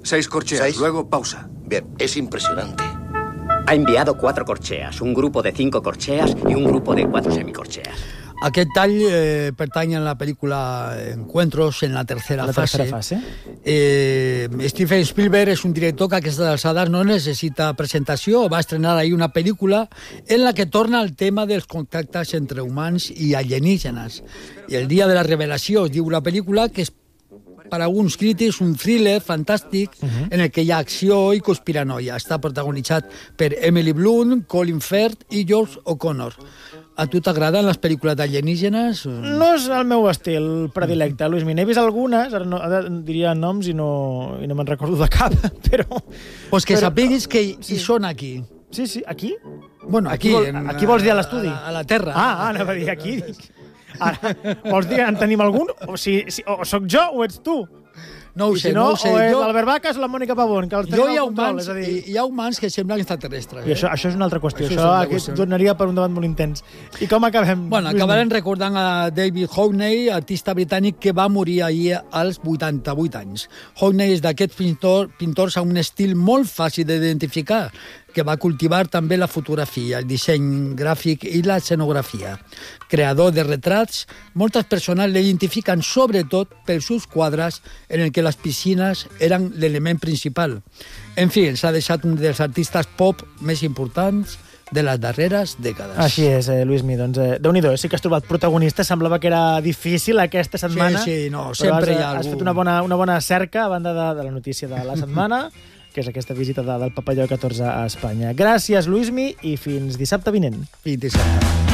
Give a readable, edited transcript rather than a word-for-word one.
6 corcheas, 6. luego pausa. Bien, es impresionante. Ha enviado 4 corcheas, un grupo de 5 corcheas y un grupo de 4 semicorcheas. Aquest tall pertany a la pel·lícula Encuentros en la tercera fase. Steven Spielberg és un director que a aquestes alçades no necessita presentació. Va estrenar ahir una pel·lícula en la que torna al tema dels contactes entre humans i alienígenes. I el dia de la revelació es diu la pel·lícula, que és per alguns crítics un thriller fantàstic en el que hi ha acció i conspiranoia. Està protagonitzat per Emily Blunt, Colin Firth i George O'Connor. A tu t'agraden les pel·lícules d'alienígenes? No és el meu estil predilecte, Luis. N'he vist algunes, ara diria noms i no me'n recordo de cap, però... Pues que sapiguis que hi són aquí. Sí, aquí? Bueno, aquí vols dir a l'estudi? A la Terra. Anava a dir aquí. Ara, vols dir que en tenim algun? O soc jo o ets tu? No ho sé, no ho sé. O és jo... l'Albert Vacas o la Mònica Pavón, que els tenen al control. Hi ha humans que semblen extraterrestres. I això és una altra qüestió. Això donaria per un debat molt intens. I com acabem? Bueno, acabarem recordant a David Hockney, artista britànic que va morir ahir als 88 anys. Hockney és d'aquests pintors amb un estil molt fàcil d'identificar, que va cultivar també la fotografia, el disseny gràfic i l'escenografia. Creador de retrats, moltes persones l'identifiquen sobretot pels seus quadres en el que les piscines eren l'element principal. En fi, s'ha deixat un dels artistes pop més importants de les darreres dècades. Així és, Luismi. Doncs, Déu-n'hi-do, sí que has trobat protagonista. Semblava que era difícil aquesta setmana. Sí, sempre hi ha algú. Has fet una bona cerca a banda de la notícia de la setmana, que és aquesta visita del Papa Lleó XIV a Espanya. Gràcies, Luismi, i fins dissabte vinent. Fins dissabte.